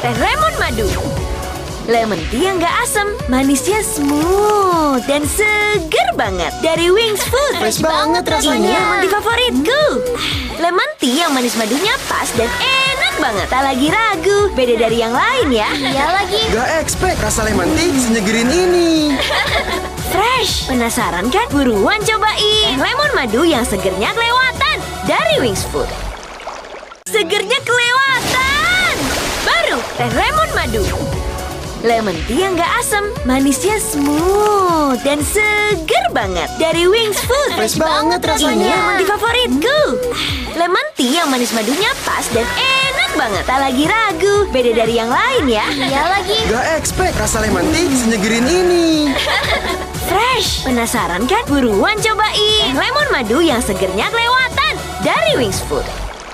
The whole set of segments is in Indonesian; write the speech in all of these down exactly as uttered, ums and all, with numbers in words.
teh lemon madu. Lemon tea yang gak asam, manisnya smooth dan seger banget. Dari Wings Food. Fresh banget rasanya. Ini lemon tea favoritku. Lemon tea yang manis madunya pas dan enak banget. Tak lagi ragu, beda dari yang lain ya. Iya lagi. Gak expect rasa lemon tea senyegerin ini. Fresh, penasaran kan? Buruan cobain lemon madu yang segernya kelewatan dari Wings Food. Segernya kelewatan. Baru teh lemon madu. Lemon tea yang gak asam, manisnya smooth dan seger banget. Dari Wings Food. Fresh banget rasanya. Ini lemon tea favoritku. Lemon tea yang manis madunya pas dan enak banget. Tak lagi ragu, beda dari yang lain ya. Iya lagi. Gak expect rasa lemon tea senyegerin ini. Fresh, penasaran kan? Buruan cobain lemon madu yang segernya kelewatan dari Wings Food.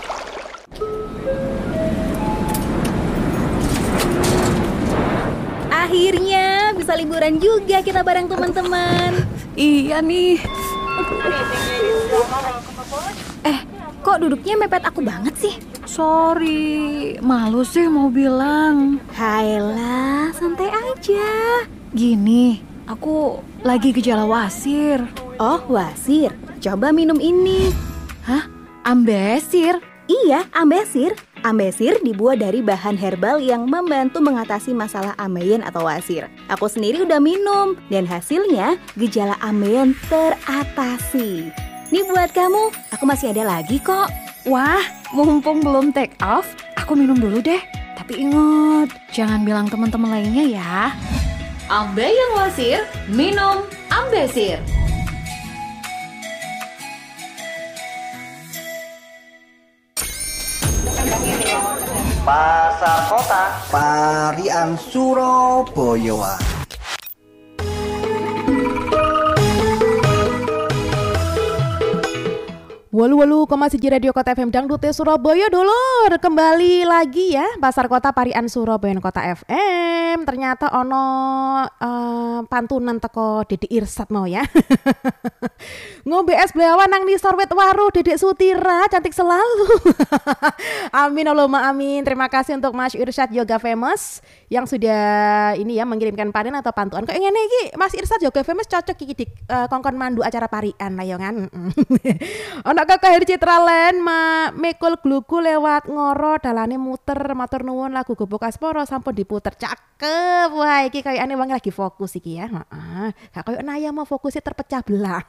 Akhirnya bisa liburan juga kita bareng teman-teman. Iya nih. Eh, kok duduknya mepet aku banget sih? Sorry, malu sih mau bilang. Hayalah, santai aja. Gini, aku lagi gejala wasir. Oh, wasir. Coba minum ini. Hah? Ambesir? Iya, ambesir. Ambesir dibuat dari bahan herbal yang membantu mengatasi masalah ambeien atau wasir. Aku sendiri udah minum dan hasilnya gejala ambeien teratasi. Nih buat kamu, aku masih ada lagi kok. Wah, mumpung belum take off, aku minum dulu deh. Tapi ingat, jangan bilang teman-teman lainnya ya. Ambeien wasir, minum Ambesir. Pasar Kota Parian Surabaya. Walu-walu koma siji Radio Kota F M Dangdut Surabaya dulur. Kembali lagi ya Pasar Kota Parian Surabaya Kota F M. Ternyata ono uh, pantunan teko Dedek Irsat mau ya. Ngombe es belawan nang nisor wit waru Dedek Sutira cantik selalu. Amin Allahumma amin. Terima kasih untuk Mas Irsat Yoga Famous yang sudah ini ya mengirimkan panen atau pantuan. Kok ngene iki Mas Irsat Yoga Famous cocok iki dik uh, kongkon mandu acara parian layongan. Ono Kakak Heri Citralen ma mekul gluku lewat ngoro dalane muter matur nuwun lagu Gubuk Asporo sampun diputer cakep. Wah iki kayakane wong lagi fokus iki ya. Heeh. Gak koyo Naya mau fokusnya terpecah belah.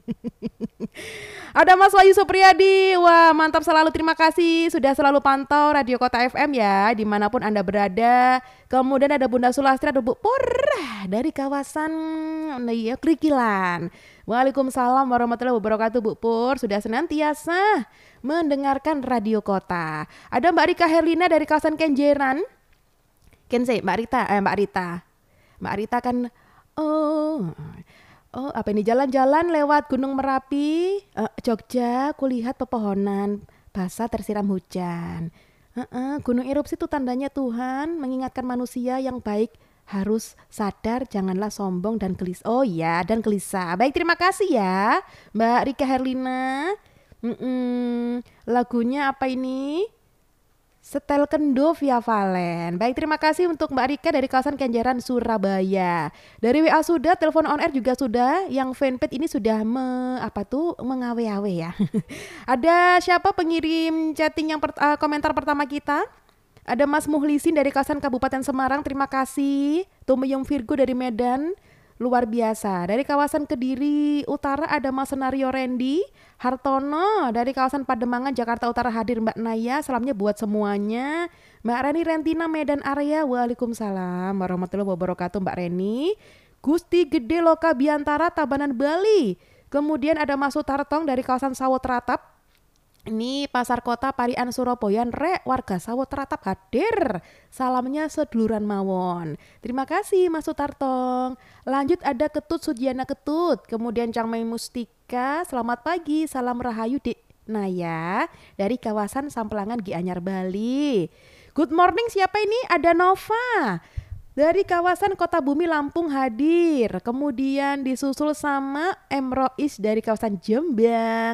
Ada Mas Wahyu Supriyadi. Wah mantap selalu, terima kasih sudah selalu pantau Radio Kota F M ya dimanapun Anda berada. Kemudian ada Bunda Sulastri ada Bu Pur dari kawasan ya, Krikilan. Waalaikumsalam warahmatullahi wabarakatuh Bu Pur. Sudah senantiasa mendengarkan Radio Kota. Ada Mbak Rika Herlina dari kawasan Kenjeran. Kense Mbak Rita, eh Mbak Rita. Mbak Rita kan oh Oh, apa ini jalan-jalan lewat Gunung Merapi, uh, Jogja, kulihat pepohonan basah tersiram hujan. Uh-uh, gunung erupsi itu tandanya Tuhan mengingatkan manusia yang baik harus sadar, janganlah sombong dan gelisah. Oh iya, dan gelisah. Baik, terima kasih ya, Mbak Rika Herlina. Mm-mm. Lagunya apa ini? Setel Kendo via Valen. Baik, terima kasih untuk Mbak Rika dari kawasan Kenjeran, Surabaya. Dari W A sudah, telepon on air juga sudah. Yang fanpage ini sudah me, apa tuh mengawe-awe ya. Ada siapa pengirim chatting yang per, uh, komentar pertama kita? Ada Mas Muhlisin dari kawasan Kabupaten Semarang. Terima kasih. Tumeyong Virgo dari Medan. Luar biasa. Dari kawasan Kediri Utara ada Mas Senario Randy Hartono. Dari kawasan Pademangan Jakarta Utara hadir Mbak Naya. Salamnya buat semuanya. Mbak Reni Rentina Medan area. Waalaikumsalam warahmatullahi wabarakatuh Mbak Reni. Gusti Gede Loka Biantara Tabanan Bali. Kemudian ada Mas Sutartong dari kawasan Sawot Ratap. Ini Pasar Kota Parian Surabaya, rek warga Sawot Ratap hadir. Salamnya seduluran mawon. Terima kasih Mas Sutartong. Lanjut ada Ketut Sudiana Ketut. Kemudian Cangmai Mustika. Selamat pagi, salam rahayu Dek Naya dari kawasan Sampelangan Gianyar Bali. Good morning, siapa ini? Ada Nova dari kawasan Kota Bumi Lampung hadir. Kemudian disusul sama M Rois dari kawasan Jombang.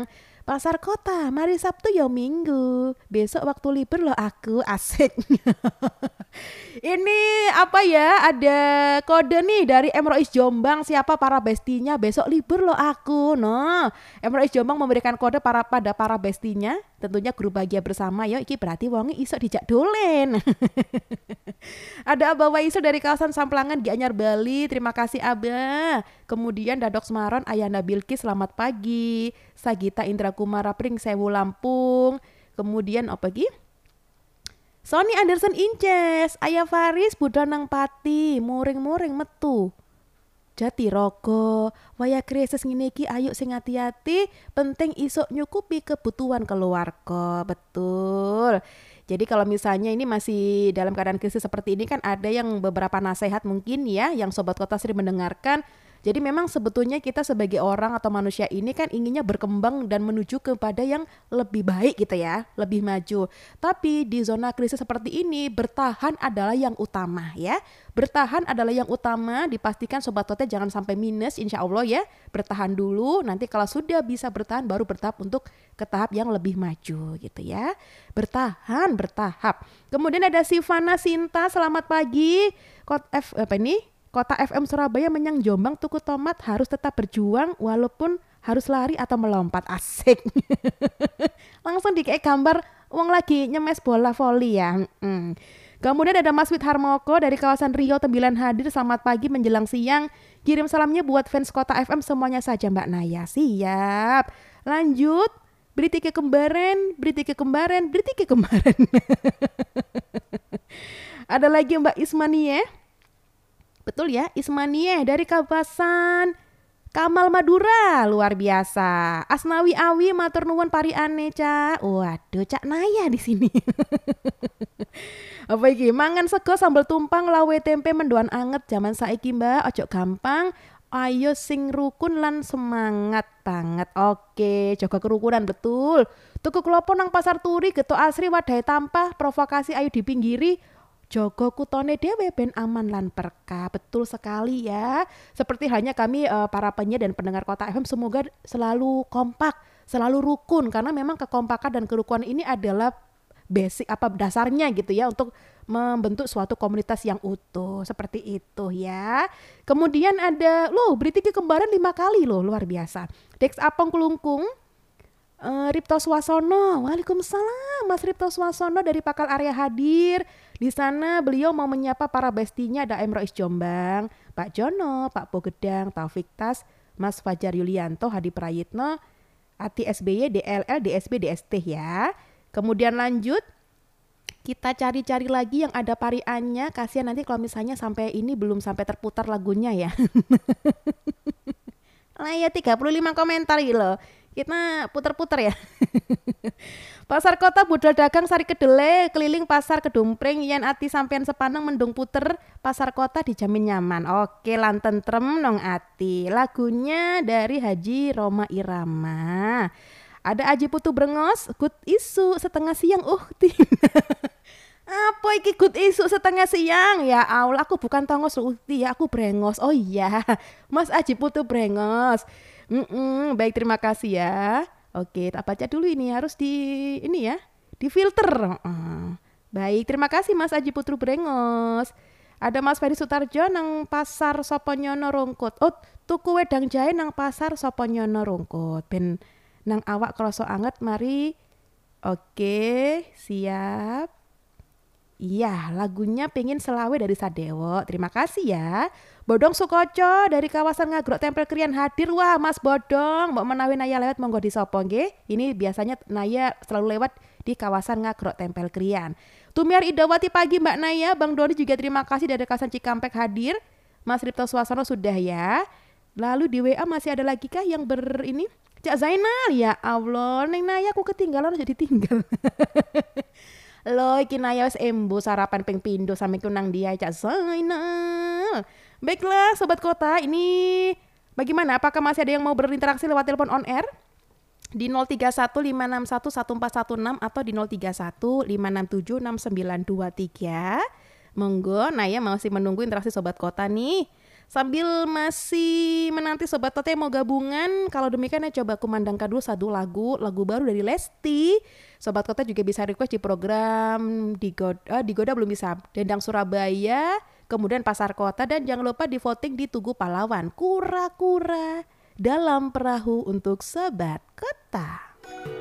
Pasar kota, mari Sabtu ya Minggu. Besok waktu libur loh aku, asik. Ini apa ya, ada kode nih dari M Rois Jombang. Siapa para bestinya, besok libur loh aku. No, M Rois Jombang memberikan kode para pada para bestinya. Tentunya grup bahagia bersama. Yo, iki berarti wongi iso dijak dolen. Ada Abah Waiso dari kawasan Samplangan Gianyar Bali. Terima kasih Abah. Kemudian Dadok Semaron, Ayanda Bilkis selamat pagi. Sagita Indra Kumara Pring Sewu Lampung. Kemudian apa lagi? Sony Anderson Inces, Ayah Faris Buddha Nang Pati, muring-muring metu. Jati Rogo, waya krisis ngene iki ayo sing hati-hati, penting isok nyukupi kebutuhan keluarga. Betul. Jadi kalau misalnya ini masih dalam keadaan krisis seperti ini kan ada yang beberapa nasihat mungkin ya yang Sobat Kota sering mendengarkan. Jadi memang sebetulnya kita sebagai orang atau manusia ini kan inginnya berkembang dan menuju kepada yang lebih baik gitu ya, lebih maju. Tapi di zona krisis seperti ini bertahan adalah yang utama ya. Bertahan adalah yang utama, dipastikan Sobat Kota jangan sampai minus insya Allah ya. Bertahan dulu, nanti kalau sudah bisa bertahan baru bertahap untuk ke tahap yang lebih maju gitu ya. Bertahan, bertahap. Kemudian ada Sivana Sinta, selamat pagi. Kod F apa ini? Kota F M Surabaya menyang Jombang tuku tomat harus tetap berjuang walaupun harus lari atau melompat. Asik. Langsung dikei gambar wong lagi nyemes bola voli ya. Hmm. Kemudian ada Mas Wid Harmoko dari kawasan Rio Tembilan hadir. Selamat pagi menjelang siang. Kirim salamnya buat fans Kota F M semuanya saja Mbak Naya. Siap. Lanjut. Beriti ke kembaran, beriti ke kembaran, beriti ke kembaran. Ada lagi Mbak Ismanie. Betul ya, Ismanie dari kawasan Kamal Madura, luar biasa. Asnawi Awi matur nuwun pari ane Cak. Waduh, Cak Naya di sini. Apa iki? Mangan sego sambal tumpang lawe tempe mendoan anget zaman saiki Mbak, ojo gampang. Ayo sing rukun lan semangat banget. Oke, jaga kerukunan betul. Tuku klopo nang pasar turi getok asri wadai tampah, provokasi ayo dipinggiri. Jogo kutone dhewe ben aman lan berkah. Betul sekali ya. Seperti halnya kami uh, para penyiar dan pendengar Kota F M semoga selalu kompak, selalu rukun karena memang kekompakan dan kerukunan ini adalah basic apa dasarnya gitu ya untuk membentuk suatu komunitas yang utuh. Seperti itu ya. Kemudian ada loh beriti kembaran lima kali loh, luar biasa. Dex Apong Kelungkung. Uh, Ripto Swasono, waalaikumsalam Mas Ripto Swasono dari Pakal Area hadir. Di sana beliau mau menyapa para bestinya, ada M Rois Jombang, Pak Jono, Pak Pogedang, Taufik Tas, Mas Fajar Yulianto, Hadi Prayitno, Ati S B Y, D L L, D S B, D S T ya. Kemudian lanjut, kita cari-cari lagi yang ada pariannya. Kasihan nanti kalau misalnya sampai ini belum sampai terputar lagunya ya. Lah ya tiga puluh lima komentar gitu loh. Kita puter-puter ya. Pasar Kota Budal Dagang Sari Kedele, keliling pasar Kedumpreng, yen ati sampean sepaneng mendung puter, Pasar Kota dijamin nyaman. Oke, lan tentrem nong ati. Lagunya dari Haji Roma Irama. Ada Aji Putu Brengos, good isu setengah siang uhti. Apa iki good isu setengah siang? Ya Allah, aku bukan tongos uhti ya, aku brengos. Oh iya, Mas Aji Putu Brengos. Mm-mm, baik, terima kasih ya. Oke, tak baca dulu ini harus di ini ya, difilter. Uh, baik, terima kasih Mas Aji Putru Brengos. Ada Mas Ferry Sutarjo nang pasar Soponyono Rungkut. Oh, tuku wedang jahe nang pasar Soponyono Rungkut. Ben nang awak kroso anget mari. Oke, siap. Iya, lagunya pengen selawe dari Sadewo. Terima kasih ya. Bodong Sukoco dari kawasan Ngagrok Tempel Krian hadir. Wah, Mas Bodong, mbok menawi Naya lewat monggo disopo nggih. Ini biasanya Naya selalu lewat di kawasan Ngagrok Tempel Krian. Tumiar Idawati pagi Mbak Naya, Bang Doni juga terima kasih dari kawasan Cikampek hadir. Mas Ripto Suasono sudah ya. Lalu di W A masih ada lagi kah yang ber ini? Cak Zainal, ya Allah, Neng Naya aku ketinggalan jadi tinggal. Lo iki Naya wis embo sarapan ping pindho sampe kunang dia Cak Zainal. Baiklah Sobat Kota, ini bagaimana? Apakah masih ada yang mau berinteraksi lewat telepon on air? Di nol tiga satu lima enam satu satu empat satu enam atau di nol tiga satu lima enam tujuh enam sembilan dua tiga. Monggo, Naya masih menunggu interaksi Sobat Kota nih. Sambil masih menanti Sobat Kota yang mau gabungan, kalau demikian ya coba kumandangkan dulu satu lagu, lagu baru dari Lesti. Sobat Kota juga bisa request di program Digoda, eh, Digoda belum bisa, Dendang Surabaya, kemudian Pasar Kota, dan jangan lupa di voting di Tugu Pahlawan. Kura-kura dalam perahu untuk Sobat Kota.